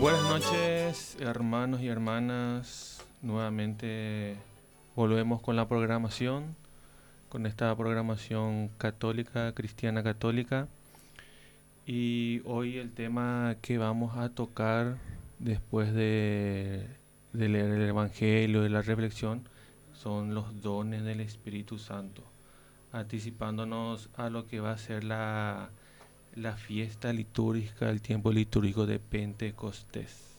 Buenas noches, hermanos y hermanas. Nuevamente volvemos con la programación, con esta programación católica, cristiana católica. Y hoy el tema que vamos a tocar después de leer el Evangelio, de la reflexión, son los dones del Espíritu Santo, anticipándonos a lo que va a ser la fiesta litúrgica, el tiempo litúrgico de Pentecostés.